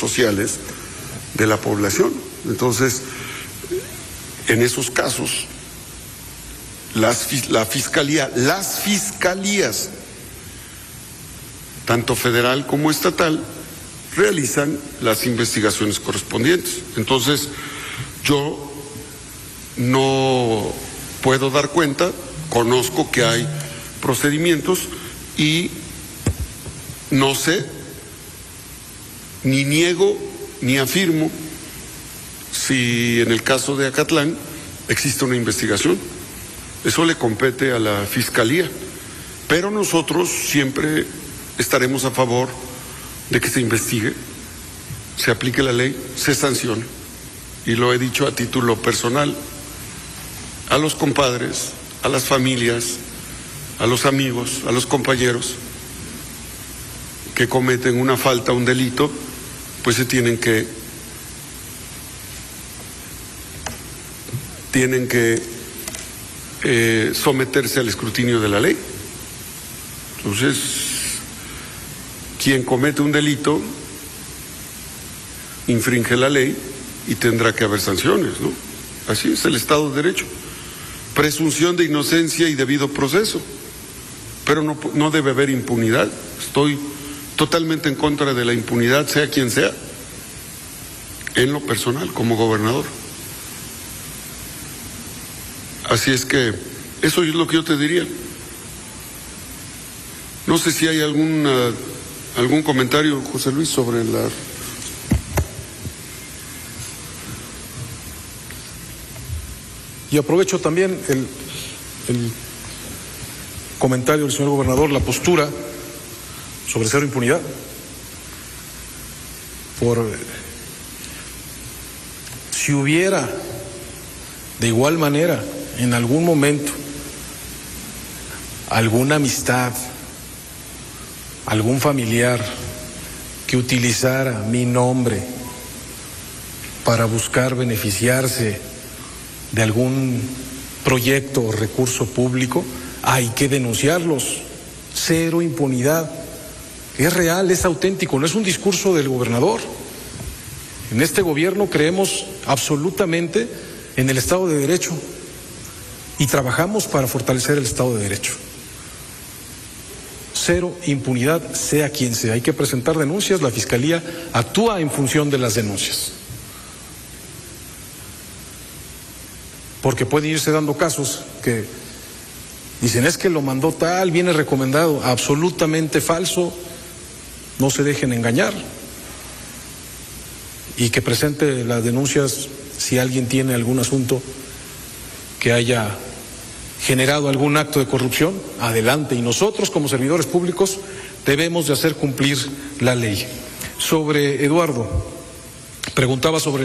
sociales de la población. Entonces, en esos casos, las fiscalías, tanto federal como estatal, realizan las investigaciones correspondientes. Entonces, yo no puedo dar cuenta, conozco que hay procedimientos y no sé, ni niego, ni afirmo si en el caso de Acatlán existe una investigación. Eso le compete a la Fiscalía, pero nosotros siempre estaremos a favor de que se investigue, se aplique la ley, se sancione. Y lo he dicho a título personal, a los compadres, a las familias, a los amigos, a los compañeros que cometen una falta, un delito, pues se tienen que someterse al escrutinio de la ley. Entonces, quien comete un delito infringe la ley y tendrá que haber sanciones, ¿no? Así es el Estado de Derecho. Presunción de inocencia y debido proceso, pero no debe haber impunidad. Estoy totalmente en contra de la impunidad, sea quien sea, en lo personal, como gobernador. Así es que eso es lo que yo te diría. No sé si hay algún comentario, José Luis, sobre la... Y aprovecho también el comentario del señor gobernador, la postura sobre cero impunidad. Si hubiera de igual manera en algún momento alguna amistad, algún familiar que utilizara mi nombre para buscar beneficiarse de algún proyecto o recurso público, hay que denunciarlos. Cero impunidad. Es real, es auténtico, no es un discurso del gobernador. En este gobierno creemos absolutamente en el Estado de Derecho y trabajamos para fortalecer el Estado de Derecho. Cero impunidad, sea quien sea. Hay que presentar denuncias, la Fiscalía actúa en función de las denuncias. Porque pueden irse dando casos que dicen, es que lo mandó tal, viene recomendado, absolutamente falso, no se dejen engañar. Y que presente las denuncias si alguien tiene algún asunto que haya generado algún acto de corrupción, adelante. Y nosotros como servidores públicos debemos de hacer cumplir la ley. Sobre Eduardo, preguntaba sobre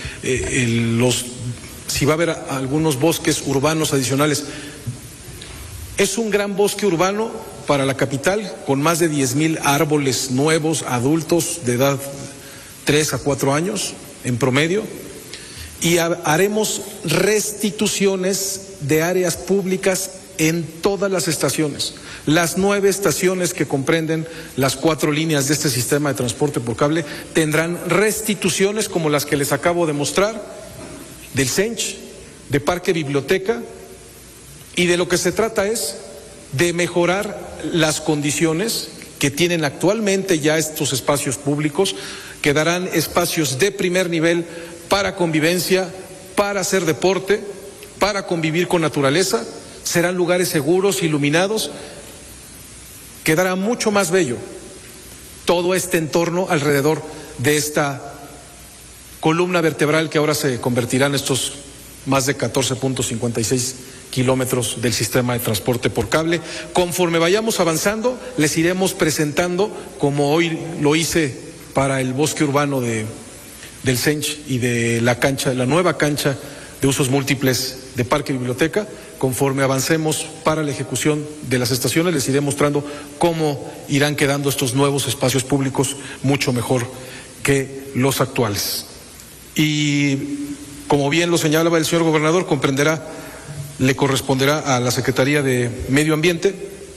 si va a haber algunos bosques urbanos adicionales. Es un gran bosque urbano para la capital, con más de 10,000 árboles nuevos, adultos de edad 3 a 4 años en promedio, y haremos restituciones de áreas públicas en todas las estaciones. Las 9 estaciones que comprenden las 4 líneas de este sistema de transporte por cable tendrán restituciones como las que les acabo de mostrar, del CENCH, de Parque Biblioteca, y de lo que se trata es de mejorar las condiciones que tienen actualmente ya estos espacios públicos, que darán espacios de primer nivel para convivencia, para hacer deporte, para convivir con naturaleza, serán lugares seguros, iluminados, quedará mucho más bello todo este entorno alrededor de esta columna vertebral que ahora se convertirá en estos más de 14.56 kilómetros del sistema de transporte por cable. Conforme vayamos avanzando, les iremos presentando, como hoy lo hice para el bosque urbano del CENCH y de la nueva cancha de usos múltiples de Parque Biblioteca. Conforme avancemos para la ejecución de las estaciones, les iré mostrando cómo irán quedando estos nuevos espacios públicos mucho mejor que los actuales. Y como bien lo señalaba el señor gobernador, le corresponderá a la Secretaría de Medio Ambiente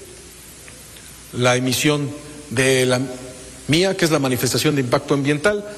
la emisión de la mía, que es la manifestación de impacto ambiental,